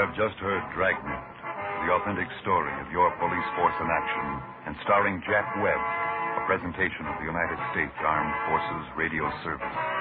have just heard Dragnet, the authentic story of your police force in action, and starring Jack Webb, a presentation of the United States Armed Forces Radio Service.